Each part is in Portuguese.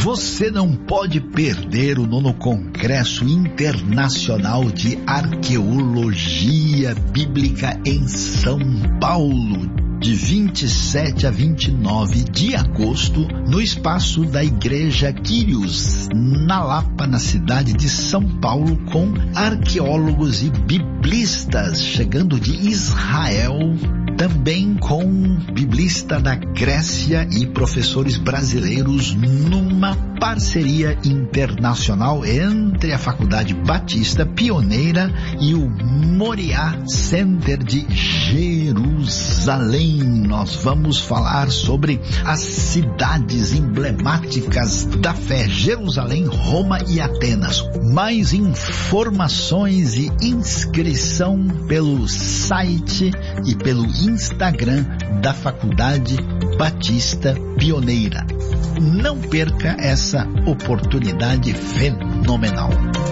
Você não pode perder o 9º Congresso Internacional de Arqueologia Bíblica em São Paulo, de 27 a 29 de agosto, no espaço da Igreja Quírios, na Lapa, na cidade de São Paulo, com arqueólogos e biblistas chegando de Israel, também com biblista da Grécia e professores brasileiros, numa parceria internacional entre a Faculdade Batista Pioneira e o Moriá Center de Jerusalém. Nós vamos falar sobre as cidades emblemáticas da fé: Jerusalém, Roma e Atenas. Mais informações e inscrição pelo site e pelo Instagram da Faculdade Batista Pioneira. Não perca essa oportunidade fenomenal.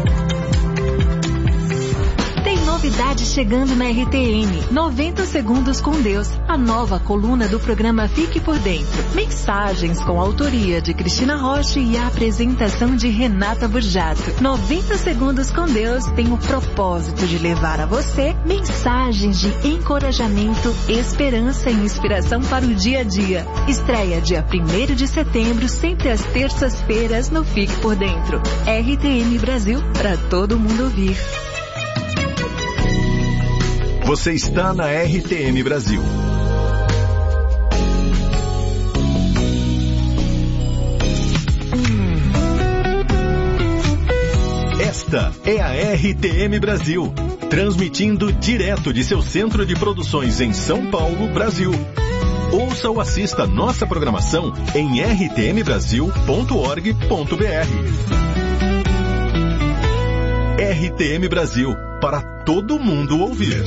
Novidade chegando na RTM, 90 Segundos com Deus, a nova coluna do programa Fique por Dentro. Mensagens com a autoria de Cristina Rocha e a apresentação de Renata Burjato. 90 Segundos com Deus tem o propósito de levar a você mensagens de encorajamento, esperança e inspiração para o dia a dia. Estreia dia 1º de setembro, sempre às terças-feiras no Fique por Dentro. RTM Brasil, para todo mundo ouvir. Você está na RTM Brasil. Esta é a RTM Brasil, transmitindo direto de seu centro de produções em São Paulo, Brasil. Ouça ou assista nossa programação em rtmbrasil.org.br. RTM Brasil, para todo mundo ouvir.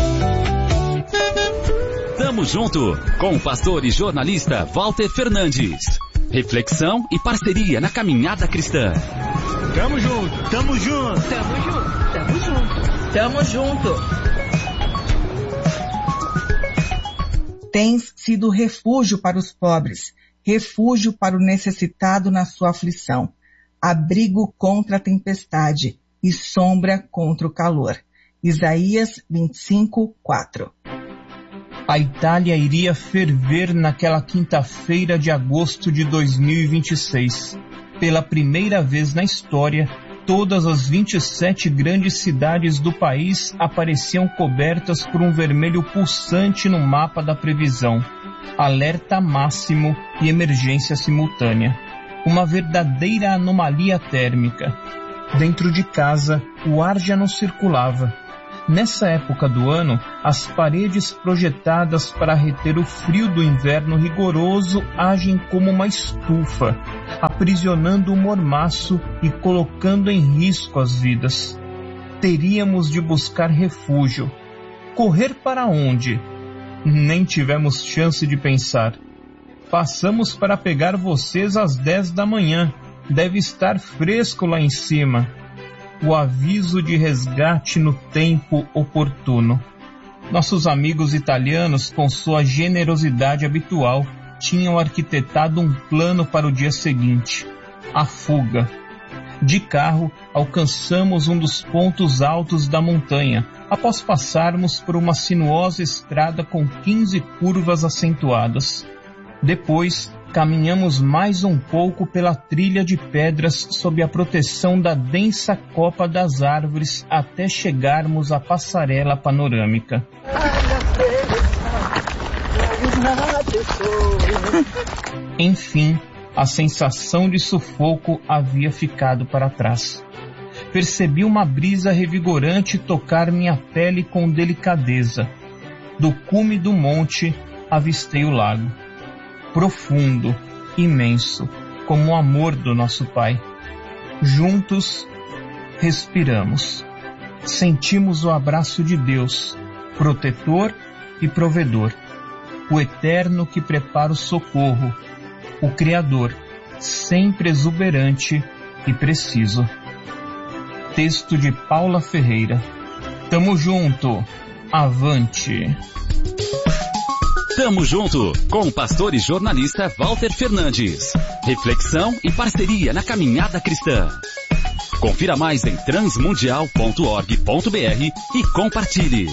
Tamo junto com o pastor e jornalista Walter Fernandes. Reflexão e parceria na caminhada cristã. Tamo junto, tamo junto, tamo junto, tamo junto, tamo junto. Tens sido refúgio para os pobres, refúgio para o necessitado na sua aflição, abrigo contra a tempestade e sombra contra o calor. Isaías 25:4. A Itália iria ferver naquela quinta-feira de agosto de 2026. Pela primeira vez na história, todas as 27 grandes cidades do país apareciam cobertas por um vermelho pulsante no mapa da previsão. Alerta máximo e emergência simultânea. Uma verdadeira anomalia térmica. Dentro de casa, o ar já não circulava. Nessa época do ano, as paredes projetadas para reter o frio do inverno rigoroso agem como uma estufa, aprisionando o mormaço e colocando em risco as vidas. Teríamos de buscar refúgio. Correr para onde? Nem tivemos chance de pensar. Passamos para pegar vocês às 10 da manhã. Deve estar fresco lá em cima. O aviso de resgate no tempo oportuno. Nossos amigos italianos, com sua generosidade habitual, tinham arquitetado um plano para o dia seguinte: a fuga. De carro, alcançamos um dos pontos altos da montanha, após passarmos por uma sinuosa estrada com 15 curvas acentuadas. Depois, caminhamos mais um pouco pela trilha de pedras sob a proteção da densa copa das árvores até chegarmos à passarela panorâmica. Enfim, a sensação de sufoco havia ficado para trás. Percebi uma brisa revigorante tocar minha pele com delicadeza. Do cume do monte, avistei o lago. Profundo, imenso, como o amor do nosso Pai. Juntos, respiramos. Sentimos o abraço de Deus, protetor e provedor. O Eterno que prepara o socorro. O Criador, sempre exuberante e preciso. Texto de Paula Ferreira. Tamo junto. Avante. Tamo junto com o pastor e jornalista Walter Fernandes. Reflexão e parceria na caminhada cristã. Confira mais em transmundial.org.br e compartilhe.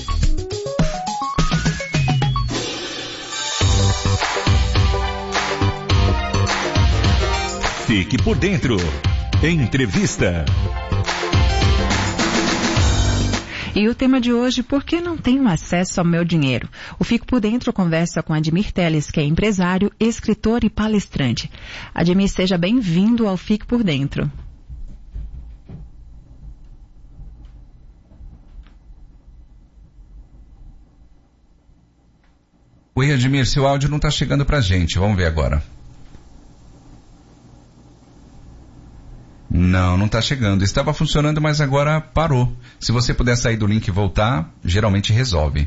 Fique por dentro. Entrevista. E o tema de hoje, por que não tenho acesso ao meu dinheiro? O Fico por Dentro conversa com Admir Teles, que é empresário, escritor e palestrante. Admir, seja bem-vindo ao Fico por Dentro. Oi, Admir, seu áudio não está chegando pra gente. Vamos ver agora. Não está chegando. Estava funcionando, mas agora parou. Se você puder sair do link e voltar, geralmente resolve.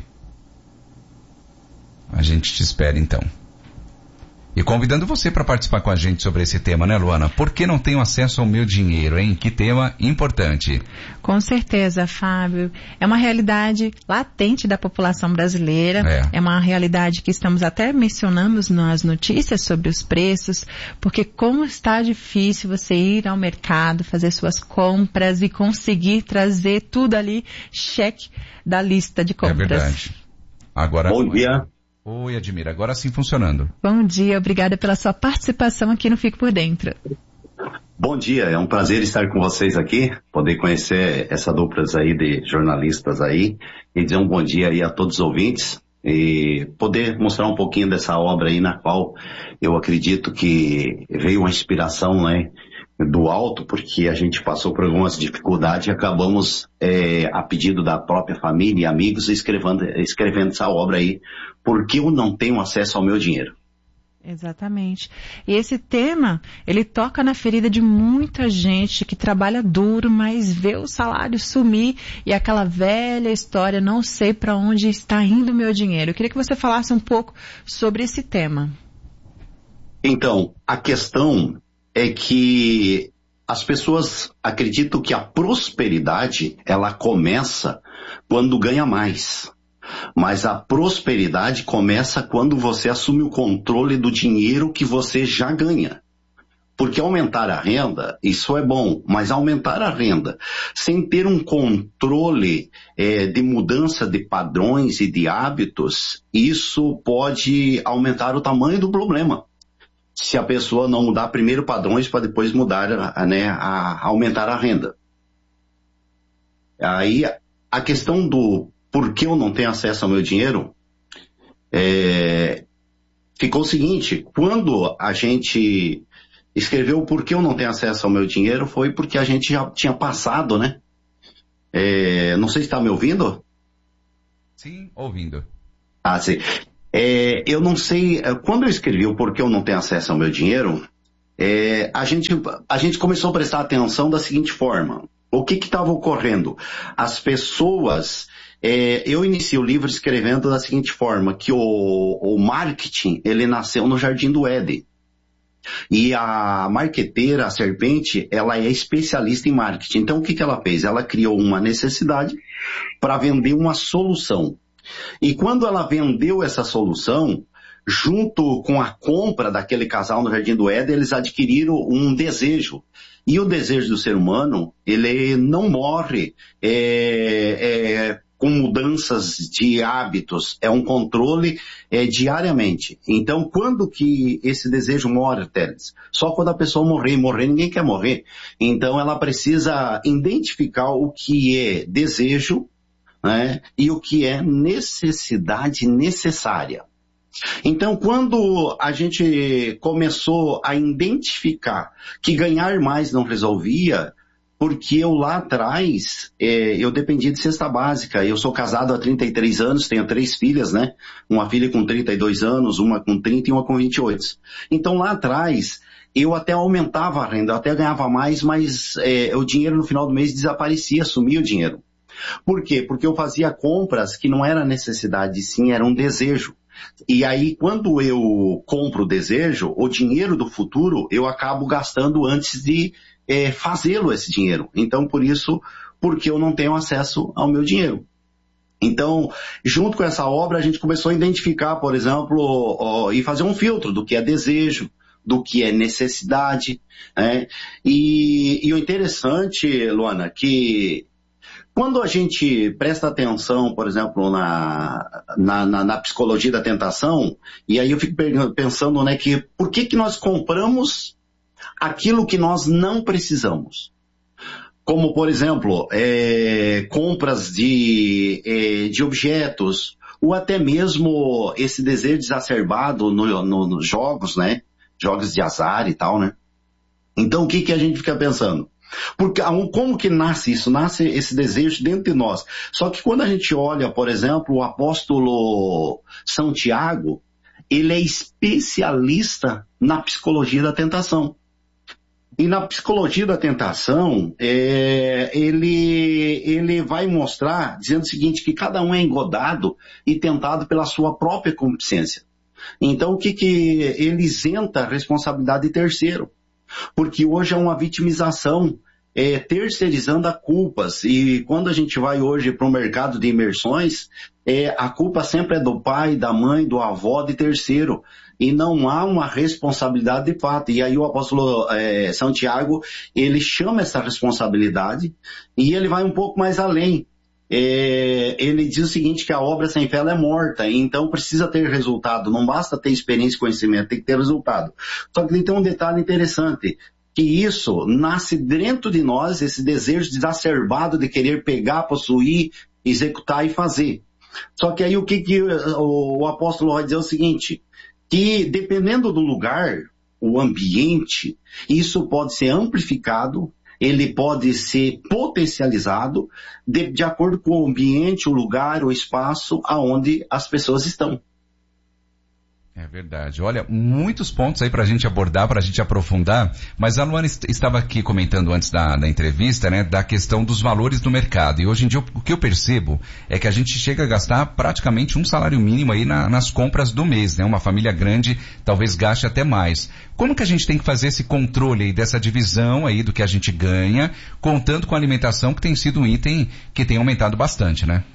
A gente te espera então. E convidando você para participar com a gente sobre esse tema, né, Luana? Por que não tenho acesso ao meu dinheiro, hein? Que tema importante. Com certeza, Fábio. É uma realidade latente da população brasileira. É uma realidade que estamos até mencionando nas notícias sobre os preços, porque como está difícil você ir ao mercado, fazer suas compras e conseguir trazer tudo ali, cheque da lista de compras. É verdade. Agora... Bom dia. Oi, Admir, agora sim funcionando. Bom dia, obrigada pela sua participação aqui no Fico por Dentro. Bom dia, é um prazer estar com vocês aqui, poder conhecer essa dupla aí de jornalistas aí, e dizer um bom dia aí a todos os ouvintes, e poder mostrar um pouquinho dessa obra aí na qual eu acredito que veio uma inspiração, né, do alto, porque a gente passou por algumas dificuldades e acabamos, a pedido da própria família e amigos, escrevendo essa obra aí, porque eu não tenho acesso ao meu dinheiro. Exatamente. E esse tema, ele toca na ferida de muita gente que trabalha duro, mas vê o salário sumir e aquela velha história, não sei para onde está indo o meu dinheiro. Eu queria que você falasse um pouco sobre esse tema. Então, a questão é que as pessoas acreditam que a prosperidade, ela começa quando ganha mais. Mas a prosperidade começa quando você assume o controle do dinheiro que você já ganha. Porque aumentar a renda, isso é bom, mas aumentar a renda sem ter um controle de mudança de padrões e de hábitos, isso pode aumentar o tamanho do problema. Se a pessoa não mudar primeiro padrões para depois mudar, né, a aumentar a renda. Aí a questão do por que eu não tenho acesso ao meu dinheiro, ficou o seguinte: quando a gente escreveu o porquê eu não tenho acesso ao meu dinheiro, foi porque a gente já tinha passado, né? Não sei se está me ouvindo? Sim, ouvindo. Ah, sim. Eu não sei, quando eu escrevi o porquê eu não tenho acesso ao meu dinheiro, a gente começou a prestar atenção da seguinte forma: o que estava ocorrendo? As pessoas... eu iniciei o livro escrevendo da seguinte forma, que o marketing, ele nasceu no Jardim do Éden. E a marqueteira, a serpente, ela é especialista em marketing. Então o que ela fez? Ela criou uma necessidade para vender uma solução. E quando ela vendeu essa solução, junto com a compra daquele casal no Jardim do Éden, eles adquiriram um desejo. E o desejo do ser humano, ele não morre com mudanças de hábitos, é um controle diariamente. Então, quando que esse desejo morre, Teles? Só quando a pessoa morrer. Morrer, ninguém quer morrer. Então, ela precisa identificar o que é desejo, né, e o que é necessidade necessária. Então, quando a gente começou a identificar que ganhar mais não resolvia, porque eu lá atrás, eu dependia de cesta básica. Eu sou casado há 33 anos, tenho 3 filhas, né? Uma filha com 32 anos, uma com 30 e uma com 28. Então lá atrás, eu até aumentava a renda, eu até ganhava mais, mas o dinheiro no final do mês desaparecia, sumia o dinheiro. Por quê? Porque eu fazia compras que não era necessidade, sim, era um desejo. E aí, quando eu compro o desejo, o dinheiro do futuro, eu acabo gastando antes de fazê-lo, esse dinheiro. Então, por isso, porque eu não tenho acesso ao meu dinheiro. Então, junto com essa obra, a gente começou a identificar, por exemplo, e fazer um filtro do que é desejo, do que é necessidade, né? E o interessante, Luana, que quando a gente presta atenção, por exemplo, na psicologia da tentação, e aí eu fico pensando, né, que por que nós compramos aquilo que nós não precisamos? Como, por exemplo, compras de objetos, ou até mesmo esse desejo exacerbado nos jogos, né? Jogos de azar e tal, né? Então, o que a gente fica pensando? Porque como que nasce isso? Nasce esse desejo dentro de nós. Só que quando a gente olha, por exemplo, o apóstolo São Tiago, ele é especialista na psicologia da tentação. E na psicologia da tentação, ele vai mostrar, dizendo o seguinte, que cada um é engodado e tentado pela sua própria concupiscência. Então, o que ele isenta a responsabilidade de terceiro? Porque hoje é uma vitimização, terceirizando a culpas. E quando a gente vai hoje para o mercado de imersões, a culpa sempre é do pai, da mãe, do avó, de terceiro. E não há uma responsabilidade de fato. E aí o apóstolo São Tiago, ele chama essa responsabilidade e ele vai um pouco mais além. Ele diz o seguinte, que a obra sem fé ela é morta, então precisa ter resultado, não basta ter experiência e conhecimento, tem que ter resultado. Só que tem um detalhe interessante, que isso nasce dentro de nós, esse desejo exacerbado de querer pegar, possuir, executar e fazer. Só que aí o que o apóstolo vai dizer é o seguinte, que dependendo do lugar, o ambiente, isso pode ser amplificado, ele pode ser potencializado de acordo com o ambiente, o lugar, o espaço aonde as pessoas estão. É verdade. Olha, muitos pontos aí pra gente abordar, pra gente aprofundar, mas a Luana estava aqui comentando antes da entrevista, né, da questão dos valores do mercado. E hoje em dia o que eu percebo é que a gente chega a gastar praticamente um salário mínimo aí nas compras do mês, né? Uma família grande talvez gaste até mais. Como que a gente tem que fazer esse controle aí dessa divisão aí do que a gente ganha, contando com a alimentação, que tem sido um item que tem aumentado bastante, né?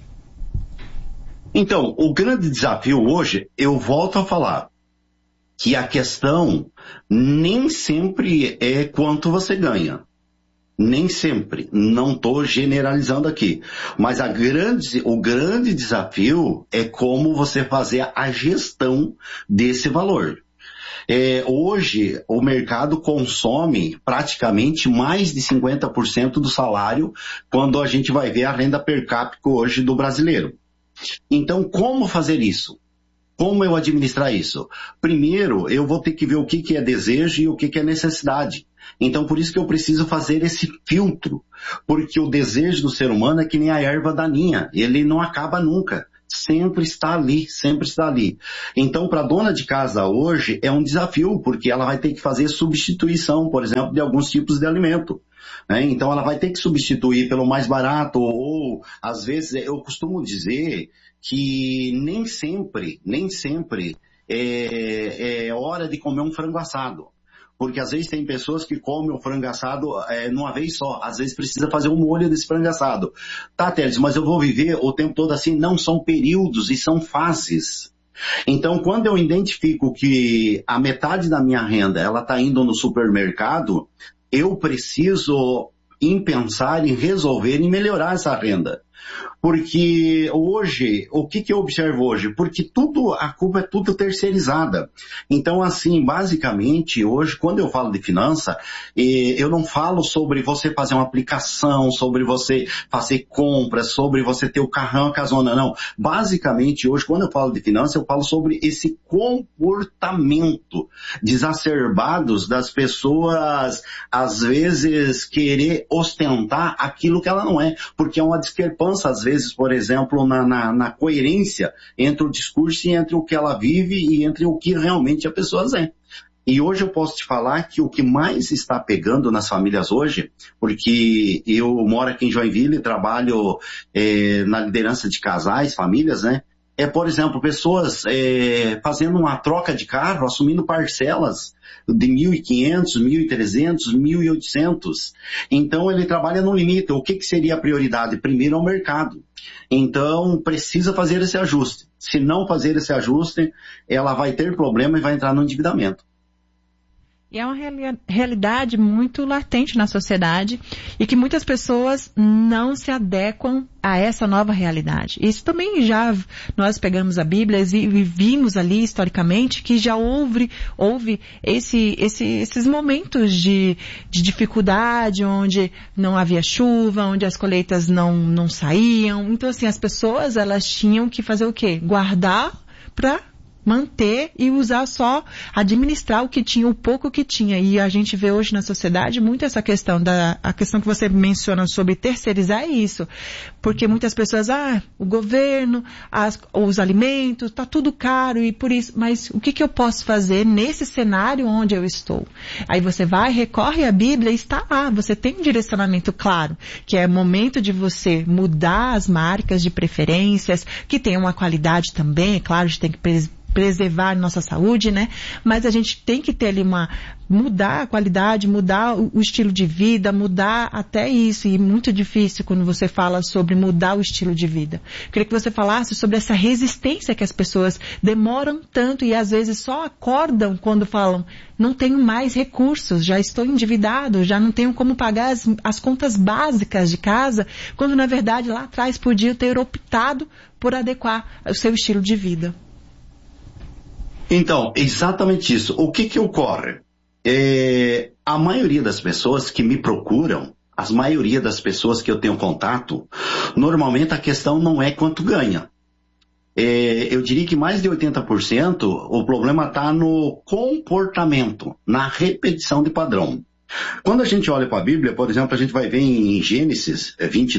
Então, o grande desafio hoje, eu volto a falar, que a questão nem sempre é quanto você ganha. Nem sempre. Não estou generalizando aqui. Mas o grande desafio é como você fazer a gestão desse valor. Hoje, o mercado consome praticamente mais de 50% do salário quando a gente vai ver a renda per capita hoje do brasileiro. Então, como fazer isso? Como eu administrar isso? Primeiro, eu vou ter que ver o que é desejo e o que é necessidade. Então, por isso que eu preciso fazer esse filtro. Porque o desejo do ser humano é que nem a erva daninha. Ele não acaba nunca. Sempre está ali, sempre está ali. Então, para a dona de casa hoje, é um desafio, porque ela vai ter que fazer substituição, por exemplo, de alguns tipos de alimento. Então ela vai ter que substituir pelo mais barato, ou às vezes eu costumo dizer que nem sempre é hora de comer um frango assado. Porque às vezes tem pessoas que comem o frango assado numa vez só. Às vezes precisa fazer um molho desse frango assado. Tá, Teles, mas eu vou viver o tempo todo assim? Não, são períodos e são fases. Então, quando eu identifico que a metade da minha renda ela está indo no supermercado, eu preciso pensar em resolver e melhorar essa renda. Porque hoje, o que eu observo hoje? Porque a culpa é tudo terceirizada. Então, assim, basicamente, hoje, quando eu falo de finança, eu não falo sobre você fazer uma aplicação, sobre você fazer compras, sobre você ter o carrão, a casona, não. Basicamente, hoje, quando eu falo de finança, eu falo sobre esse comportamento desacerbados das pessoas, às vezes, querer ostentar aquilo que ela não é. Porque é uma discrepância, às vezes, por exemplo, na coerência entre o discurso e entre o que ela vive e entre o que realmente a pessoa é. E hoje eu posso te falar que o que mais está pegando nas famílias hoje, porque eu moro aqui em Joinville e trabalho na liderança de casais, famílias, né? por exemplo, pessoas fazendo uma troca de carro, assumindo parcelas de 1.500, 1.300, 1.800. Então ele trabalha no limite. O que seria a prioridade? Primeiro é o mercado. Então precisa fazer esse ajuste. Se não fazer esse ajuste, ela vai ter problema e vai entrar no endividamento. E é uma realidade muito latente na sociedade e que muitas pessoas não se adequam a essa nova realidade. Isso também nós pegamos a Bíblia e vimos ali historicamente que já houve esses momentos de dificuldade, onde não havia chuva, onde as colheitas não saíam. Então assim, as pessoas elas tinham que fazer o quê? Guardar para manter e usar só, administrar o que tinha, o pouco que tinha. E a gente vê hoje na sociedade muito essa questão a questão que você menciona sobre terceirizar é isso. Porque muitas pessoas, o governo, os alimentos, tá tudo caro e por isso, mas o que eu posso fazer nesse cenário onde eu estou? Aí você recorre à Bíblia e está lá, você tem um direcionamento claro, que é momento de você mudar as marcas de preferências, que tem uma qualidade também, é claro, a gente tem que preservar nossa saúde, né? Mas a gente tem que ter ali mudar a qualidade, mudar o estilo de vida, mudar até isso. E muito difícil quando você fala sobre mudar o estilo de vida. Queria que você falasse sobre essa resistência que as pessoas demoram tanto e às vezes só acordam quando falam, não tenho mais recursos, já estou endividado, já não tenho como pagar as contas básicas de casa, quando na verdade lá atrás podia ter optado por adequar o seu estilo de vida. Então, exatamente isso. O que ocorre? A maioria das pessoas que me procuram, a maioria das pessoas que eu tenho contato, normalmente a questão não é quanto ganha. Eu diria que mais de 80% o problema está no comportamento, na repetição de padrão. Quando a gente olha para a Bíblia, por exemplo, a gente vai ver em Gênesis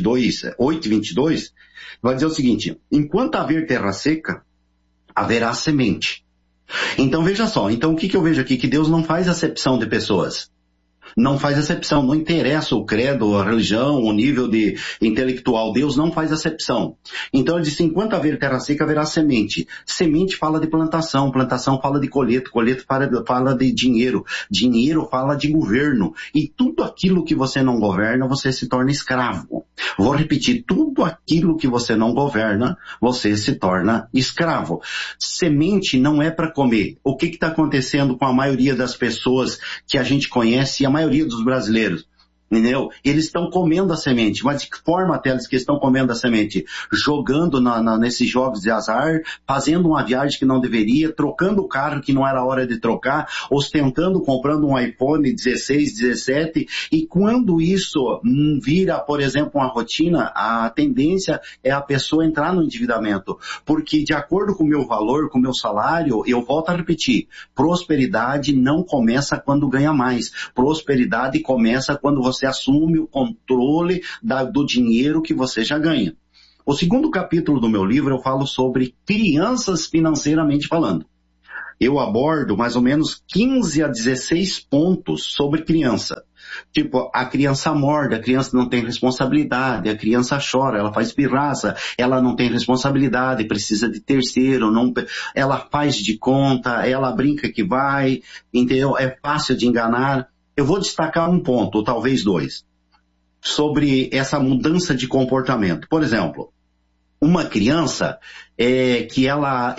8:22, vai dizer o seguinte, enquanto haver terra seca, haverá semente. Então veja só, o que eu vejo aqui? Que Deus não faz acepção de pessoas. Não faz acepção, não interessa o credo, a religião, o nível de intelectual. Deus não faz acepção. Então ele disse, enquanto haver terra seca, haverá semente. Semente fala de plantação, plantação fala de colheita, colheita fala de dinheiro, dinheiro fala de governo. E tudo aquilo que você não governa, você se torna escravo. Vou repetir, tudo aquilo que você não governa, você se torna escravo. Semente não é para comer. O que está acontecendo com a maioria das pessoas que a gente conhece e a maioria dos brasileiros? Entendeu? Eles estão comendo a semente, mas de que forma até eles que estão comendo a semente? Jogando nesses jogos de azar, fazendo uma viagem que não deveria, trocando o carro que não era hora de trocar, ostentando, comprando um iPhone 16, 17, e quando isso vira, por exemplo, uma rotina, a tendência é a pessoa entrar no endividamento, porque de acordo com o meu valor, com o meu salário, eu volto a repetir, prosperidade não começa quando ganha mais, prosperidade começa quando você assume o controle do dinheiro que você já ganha. O segundo capítulo do meu livro eu falo sobre crianças financeiramente falando. Eu abordo mais ou menos 15 a 16 pontos sobre criança. Tipo, a criança morde, a criança não tem responsabilidade, a criança chora, ela faz pirraça, ela não tem responsabilidade, precisa de terceiro, ela faz de conta, ela brinca que vai, entendeu? É fácil de enganar. Eu vou destacar um ponto, ou talvez dois, sobre essa mudança de comportamento. Por exemplo, uma criança que ela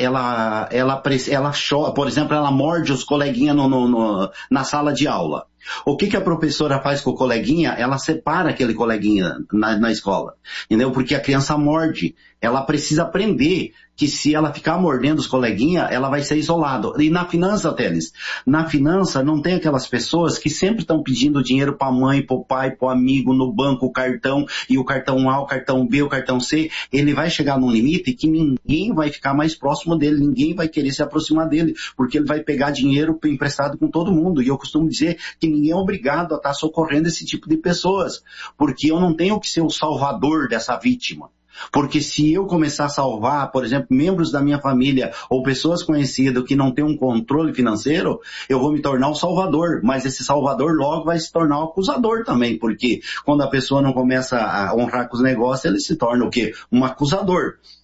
chora, por exemplo, ela morde os coleguinhas na sala de aula. O que a professora faz com o coleguinha? Ela separa aquele coleguinha na escola, entendeu? Porque a criança morde. Ela precisa aprender que se ela ficar mordendo os coleguinhas, ela vai ser isolada. E na finança, Teles, na finança não tem aquelas pessoas que sempre estão pedindo dinheiro para a mãe, para o pai, para o amigo, no banco, o cartão, e o cartão A, o cartão B, o cartão C. Ele vai chegar num limite que ninguém vai ficar mais próximo dele, ninguém vai querer se aproximar dele, porque ele vai pegar dinheiro emprestado com todo mundo. E eu costumo dizer que ninguém é obrigado a estar socorrendo esse tipo de pessoas, porque eu não tenho que ser o salvador dessa vítima. Porque se eu começar a salvar, por exemplo, membros da minha família ou pessoas conhecidas que não têm um controle financeiro, eu vou me tornar o salvador, mas esse salvador logo vai se tornar o acusador também, porque quando a pessoa não começa a honrar com os negócios, ele se torna o quê? Um acusador.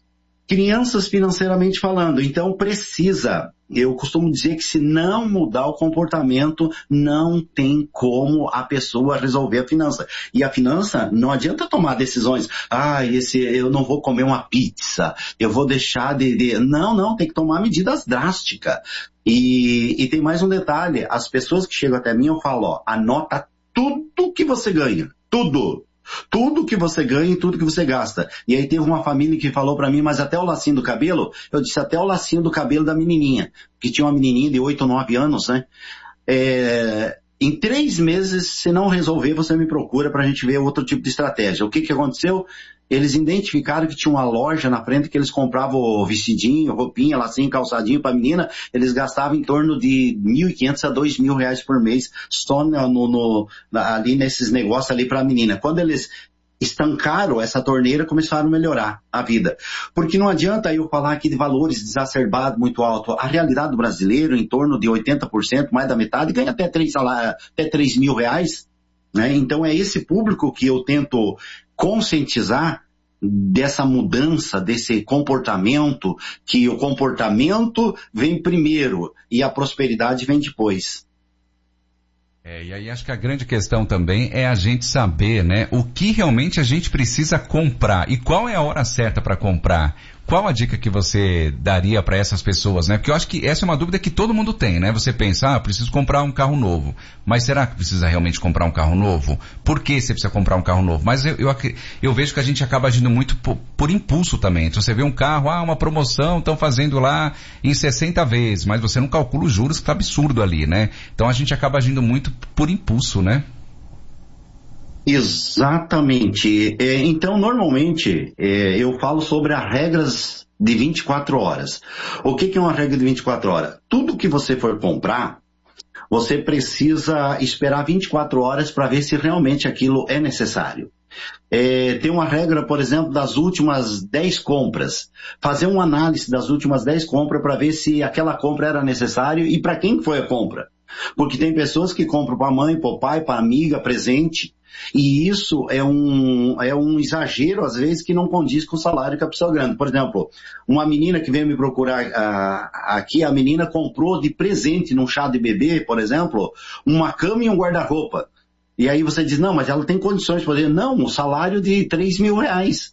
crianças financeiramente falando. Então precisa, eu costumo dizer que se não mudar o comportamento, não tem como a pessoa resolver a finança. E a finança, não adianta tomar decisões, eu não vou comer uma pizza, eu vou deixar de... Não, tem que tomar medidas drásticas. E tem mais um detalhe, as pessoas que chegam até mim, eu falo, anota tudo que você ganha, tudo. Tudo que você ganha e tudo que você gasta. E aí teve uma família que falou pra mim, mas até o lacinho do cabelo? Eu disse, até o lacinho do cabelo da menininha. Que tinha uma menininha de 8 ou 9 anos, né? Em 3 meses, se não resolver, você me procura pra gente ver outro tipo de estratégia. O que aconteceu? Eles identificaram que tinha uma loja na frente que eles compravam vestidinho, roupinha, lacinho, calçadinho pra menina. Eles gastavam em torno de R$1.500 a R$2.000 por mês só ali nesses negócios ali pra menina. Quando eles estancaram essa torneira, começaram a melhorar a vida. Porque não adianta eu falar aqui de valores exacerbados muito alto. A realidade do brasileiro, em torno de 80%, mais da metade, ganha até R$3.000, né? Então é esse público que eu tento conscientizar dessa mudança, desse comportamento, que o comportamento vem primeiro e a prosperidade vem depois. E aí acho que a grande questão também é a gente saber, né, o que realmente a gente precisa comprar e qual é a hora certa para comprar. Qual a dica que você daria para essas pessoas, né? Porque eu acho que essa é uma dúvida que todo mundo tem, né? Você pensa, preciso comprar um carro novo. Mas será que precisa realmente comprar um carro novo? Por que você precisa comprar um carro novo? Mas eu vejo que a gente acaba agindo muito por impulso também. Então você vê um carro, uma promoção, estão fazendo lá em 60 vezes, mas você não calcula os juros, que tá absurdo ali, né? Então a gente acaba agindo muito por impulso, né? Exatamente. Então, normalmente, eu falo sobre as regras de 24 horas. O que é uma regra de 24 horas? Tudo que você for comprar, você precisa esperar 24 horas para ver se realmente aquilo é necessário. Tem uma regra, por exemplo, das últimas 10 compras. Fazer uma análise das últimas 10 compras para ver se aquela compra era necessária e para quem foi a compra. Porque tem pessoas que compram para a mãe, para o pai, para a amiga, presente. E isso é um exagero, às vezes, que não condiz com o salário que a pessoa ganha. Por exemplo, uma menina que veio me procurar aqui, a menina comprou de presente num chá de bebê, por exemplo, uma cama e um guarda-roupa. E aí você diz, não, mas ela tem condições de fazer. Não, um salário de R$3.000.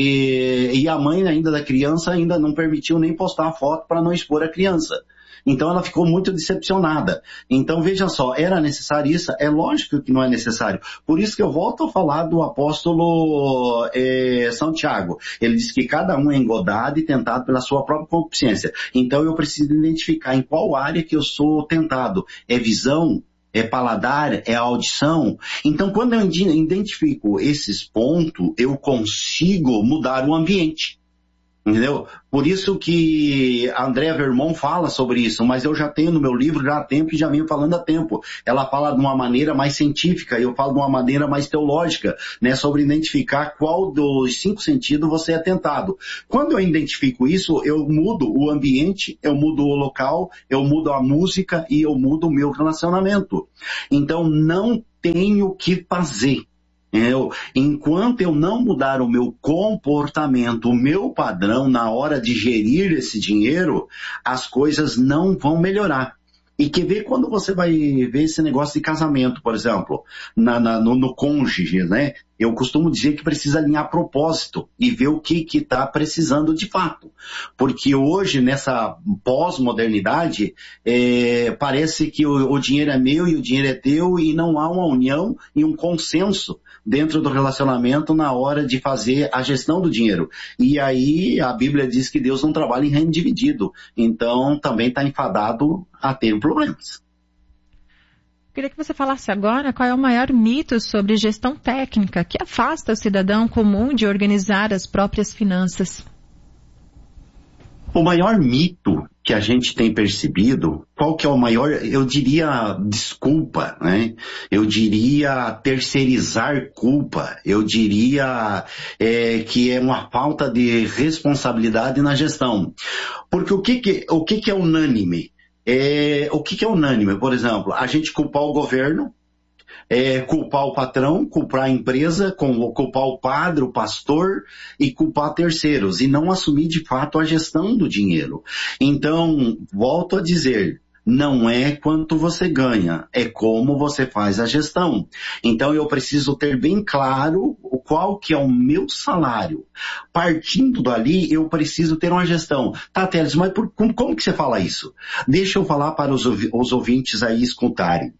E a mãe ainda da criança ainda não permitiu nem postar a foto para não expor a criança. Então ela ficou muito decepcionada. Então veja só, era necessário isso? É lógico que não é necessário. Por isso que eu volto a falar do apóstolo São Tiago. Ele diz que cada um é engodado e tentado pela sua própria concupiscência. Então eu preciso identificar em qual área que eu sou tentado. É visão? É paladar? É audição? Então quando eu identifico esses pontos, eu consigo mudar o ambiente. Entendeu? Por isso que a Andrea Vermont fala sobre isso, mas eu já tenho no meu livro já há tempo e já venho falando há tempo. Ela fala de uma maneira mais científica, eu falo de uma maneira mais teológica, né, sobre identificar qual dos 5 sentidos você é tentado. Quando eu identifico isso, eu mudo o ambiente, eu mudo o local, eu mudo a música e eu mudo o meu relacionamento. Então não tenho o que fazer. Enquanto eu não mudar o meu comportamento, o meu padrão na hora de gerir esse dinheiro, as coisas não vão melhorar. E quer ver quando você vai ver esse negócio de casamento, por exemplo, no cônjuge, né? Eu costumo dizer que precisa alinhar propósito e ver o que está precisando de fato. Porque hoje, nessa pós-modernidade, parece que o dinheiro é meu e o dinheiro é teu e não há uma união e um consenso dentro do relacionamento na hora de fazer a gestão do dinheiro. E aí a Bíblia diz que Deus não trabalha em reino dividido. Então também está enfadado a ter problemas. Queria que você falasse agora qual é o maior mito sobre gestão técnica que afasta o cidadão comum de organizar as próprias finanças. O maior mito que a gente tem percebido, qual que é o maior, eu diria desculpa, né? Eu diria terceirizar culpa, eu diria que é uma falta de responsabilidade na gestão. Porque o que é unânime? O que é unânime? Por exemplo, a gente culpar o governo culpar o patrão, culpar a empresa, culpar o padre, o pastor e culpar terceiros e não assumir de fato a gestão do dinheiro. Então, volto a dizer, não é quanto você ganha, é como você faz a gestão. Então eu preciso ter bem claro qual que é o meu salário. Partindo dali, eu preciso ter uma gestão. Tá, Teles, mas como que você fala isso? Deixa eu falar para os ouvintes aí escutarem.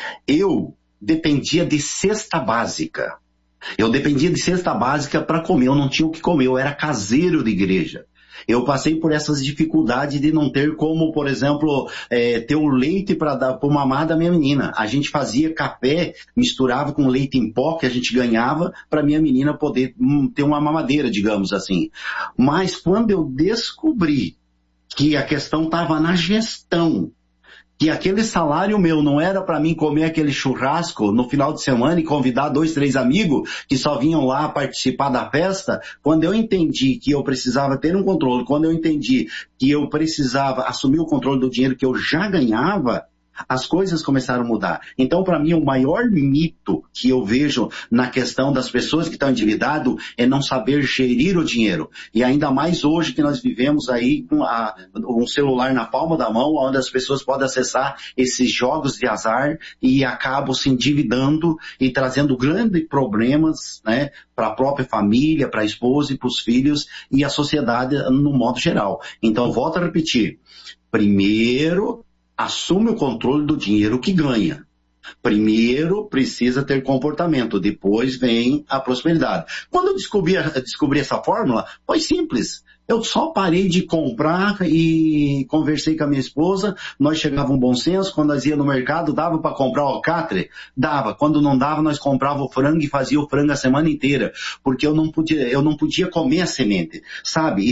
Eu dependia de cesta básica. Eu dependia de cesta básica para comer, eu não tinha o que comer, eu era caseiro de igreja. Eu passei por essas dificuldades de não ter como, por exemplo, ter o leite para mamar da minha menina. A gente fazia café, misturava com leite em pó que a gente ganhava para minha menina poder ter uma mamadeira, digamos assim. Mas quando eu descobri que a questão estava na gestão, que aquele salário meu não era para mim comer aquele churrasco no final de semana e convidar 2, 3 amigos que só vinham lá participar da festa, quando eu entendi que eu precisava ter um controle, quando eu entendi que eu precisava assumir o controle do dinheiro que eu já ganhava, as coisas começaram a mudar. Então, para mim, o maior mito que eu vejo na questão das pessoas que estão endividadas é não saber gerir o dinheiro. E ainda mais hoje que nós vivemos aí com um celular na palma da mão, onde as pessoas podem acessar esses jogos de azar e acabam se endividando e trazendo grandes problemas, né, para a própria família, para a esposa e para os filhos e a sociedade no modo geral. Então, volto a repetir. Primeiro, assume o controle do dinheiro que ganha. Primeiro precisa ter comportamento, depois vem a prosperidade. Quando eu descobri essa fórmula, foi simples. Eu só parei de comprar e conversei com a minha esposa, nós chegava um bom senso, quando nós ia no mercado, dava para comprar o alcatre? Dava. Quando não dava, nós comprava o frango e fazia o frango a semana inteira, porque eu não podia comer a semente. Sabe,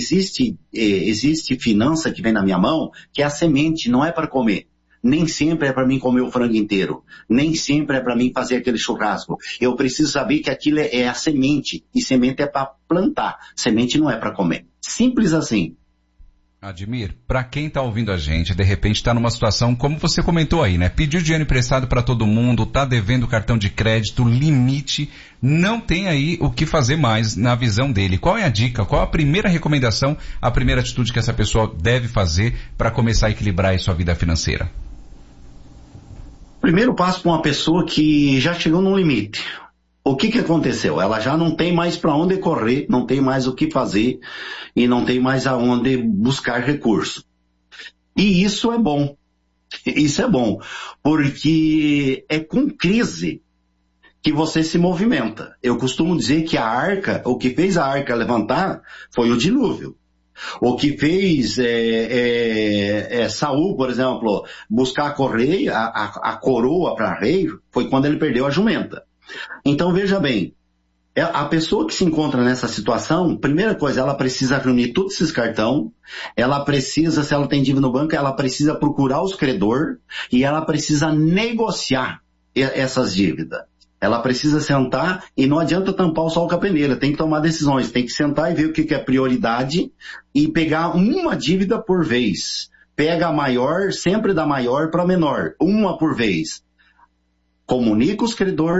existe finança que vem na minha mão, que é a semente, não é para comer. Nem sempre é para mim comer o frango inteiro. Nem sempre é para mim fazer aquele churrasco. Eu preciso saber que aquilo é a semente. E semente é para plantar. Semente não é para comer. Simples assim. Admir, para quem está ouvindo a gente, de repente está numa situação, como você comentou aí, né? Pediu dinheiro emprestado para todo mundo, está devendo cartão de crédito, limite, não tem aí o que fazer mais na visão dele. Qual é a dica? Qual a primeira recomendação, a primeira atitude que essa pessoa deve fazer para começar a equilibrar aí sua vida financeira? Primeiro passo para uma pessoa que já chegou no limite. O que aconteceu? Ela já não tem mais para onde correr, não tem mais o que fazer e não tem mais aonde buscar recurso. E isso é bom. Isso é bom, porque é com crise que você se movimenta. Eu costumo dizer que o que fez a arca levantar foi o dilúvio. O que fez Saul, por exemplo, buscar a coroa para rei, foi quando ele perdeu a jumenta. Então veja bem, a pessoa que se encontra nessa situação, primeira coisa, ela precisa reunir todos esses cartões, ela precisa, se ela tem dívida no banco, ela precisa procurar os credores e ela precisa negociar essas dívidas. Ela precisa sentar e não adianta tampar o sol com a peneira, tem que tomar decisões, tem que sentar e ver o que é prioridade e pegar uma dívida por vez. Pega a maior, sempre da maior para a menor, uma por vez. Comunica os credores